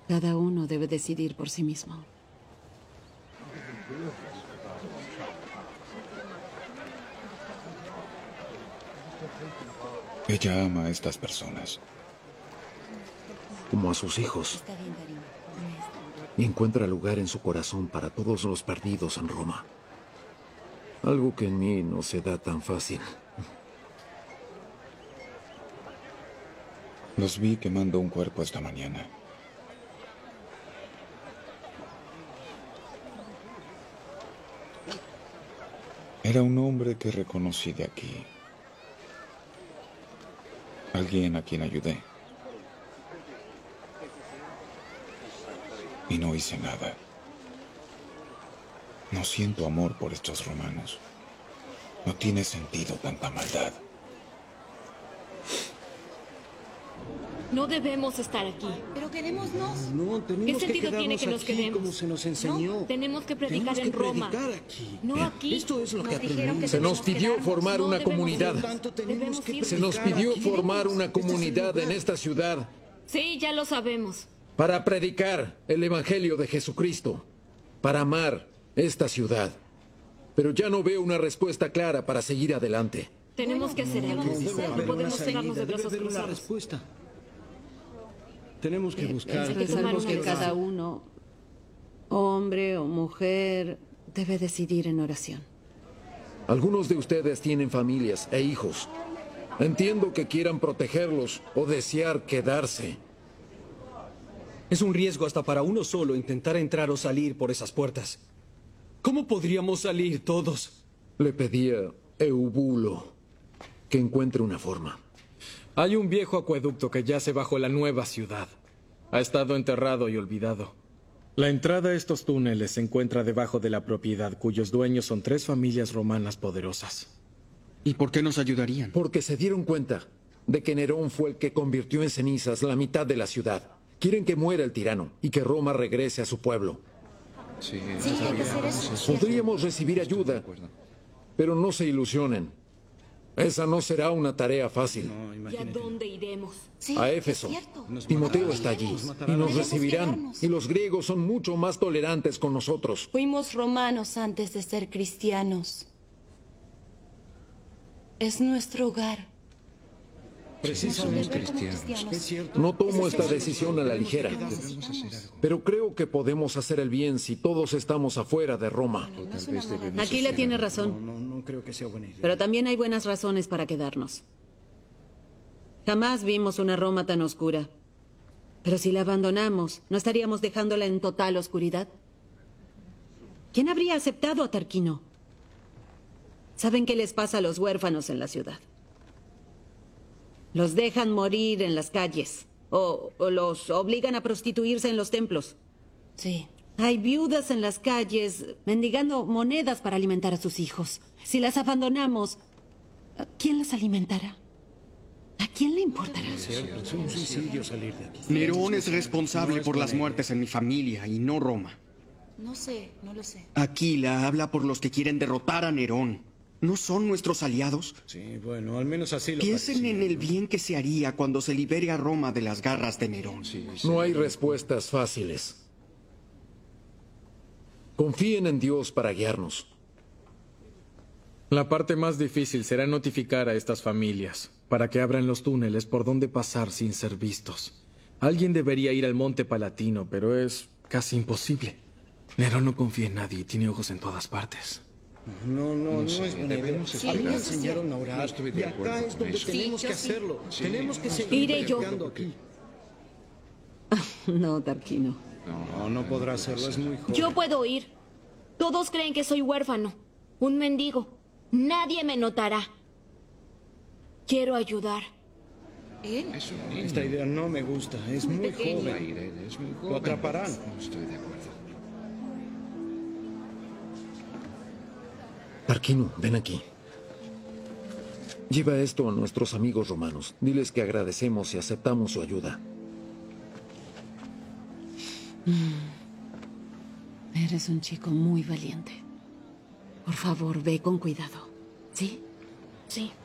Cada uno debe decidir por sí mismo. Ella ama a estas personas. Como a sus hijos. Está bien, Darín. Y encuentra lugar en su corazón para todos los perdidos en Roma. Algo que en mí no se da tan fácil. Los vi quemando un cuerpo esta mañana. Era un hombre que reconocí de aquí. Alguien a quien ayudé. Y no hice nada. No siento amor por estos romanos. No tiene sentido tanta maldad. No debemos estar aquí. Pero quedémonos. No, tenemos ¿Qué sentido tiene que nos aquí quedemos? como se nos enseñó. Tenemos que predicar Tenemos que en Roma. predicar aquí. No aquí. Esto es lo que Nos dijeron que aprendimos. Se nos tenemos que pidió quedarnos. formar No una debemos comunidad. ir. Tanto tenemos Debemos que ir. Se nos predicar pidió aquí. formar una Este es el comunidad en lugar. esta ciudad Sí, ya lo sabemos. para predicar el Evangelio de Jesucristo, para amar esta ciudad. Pero ya no veo una respuesta clara para seguir adelante. Tenemos que hacer algo. Debe No haber podemos una quedarnos de salida, debe brazos haber una cruzados. respuesta. Tenemos que buscar. Es tomar algo una que decisión. cada uno, hombre o mujer, debe decidir en oración. Algunos de ustedes tienen familias e hijos. Entiendo que quieran protegerlos o desear quedarse. Es un riesgo hasta para uno solo intentar entrar o salir por esas puertas. ¿Cómo podríamos salir todos? Le pedí a Eubulo que encuentre una forma. Hay un viejo acueducto que yace bajo la nueva ciudad. Ha estado enterrado y olvidado. La entrada a estos túneles se encuentra debajo de la propiedad, cuyos dueños son 3 familias romanas poderosas. ¿Y por qué nos ayudarían? Porque se dieron cuenta de que Nerón fue el que convirtió en cenizas la mitad de la ciudad. Quieren que muera el tirano y que Roma regrese a su pueblo. Sí, hay que hacer eso. Podríamos recibir ayuda, pero no se ilusionen. Esa no será una tarea fácil. ¿Y a dónde iremos? Sí, A es Éfeso. cierto. Timoteo está allí y nos Debemos recibirán. quedarnos. Y los griegos son mucho más tolerantes con nosotros. Fuimos romanos antes de ser cristianos. Es nuestro hogar. Precisamente. Somos cristianos. Es cierto. No tomo esta decisión a la ligera, pero creo que podemos hacer el bien si todos estamos afuera de Roma. Aquila tiene razón, No creo que sea buena idea. pero también hay buenas razones para quedarnos. Jamás vimos una Roma tan oscura. Pero si la abandonamos, ¿no estaríamos dejándola en total oscuridad? ¿Quién habría aceptado a Tarquino? ¿Saben qué les pasa a los huérfanos en la ciudad? Los dejan morir en las calles o los obligan a prostituirse en los templos. Sí. Hay viudas en las calles mendigando monedas para alimentar a sus hijos. Si las abandonamos, ¿quién las alimentará? ¿A quién le importará? Es un suicidio salir de aquí. Nerón es responsable por las muertes en mi familia y no Roma. No sé, no lo sé. Aquila habla por los que quieren derrotar a Nerón. ¿No son nuestros aliados? Sí, bueno, al menos así lo Piensen parecía. en el bien que se haría cuando se libere a Roma de las garras de Nerón. No hay respuestas fáciles. Confíen en Dios para guiarnos. La parte más difícil será notificar a estas familias para que abran los túneles por donde pasar sin ser vistos. Alguien debería ir al Monte Palatino, pero es casi imposible. Nerón no confía en nadie y tiene ojos en todas partes. No es buena idea. Sí, A mí me eso sí. enseñaron a orar. Y acá es donde tenemos yo que sí. hacerlo. Tenemos que seguir Iré yo. predicando aquí. No, Tarquino. No podrá hacerlo, es muy joven. Yo puedo ir. Todos creen que soy huérfano, un mendigo. Nadie me notará. Quiero ayudar. ¿Él? Esta idea no me gusta, es muy joven. Lo atraparán. Tarquino, ven aquí. Lleva esto a nuestros amigos romanos. Diles que agradecemos y aceptamos su ayuda. Eres un chico muy valiente. Por favor, ve con cuidado. ¿Sí? Sí.